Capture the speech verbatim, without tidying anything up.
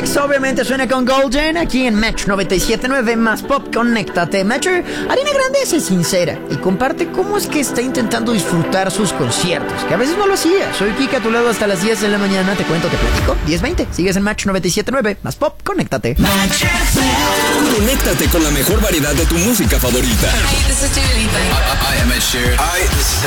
Max obviamente suena con Golden aquí en Match noventa y siete punto nueve más Pop, conéctate. Matcher, Ariana Grande es sincera y comparte cómo es que está intentando disfrutar sus conciertos, que a veces no lo hacía. Soy Kika, a tu lado hasta las diez de la mañana, te cuento, te platico. diez veinte, sigues en Match noventa y siete punto nueve más Pop, conéctate. Match F M. Conéctate con la mejor variedad de tu música favorita. Hi, this is Dua Lipa. I, I am Ed Sheeran. Hi, this is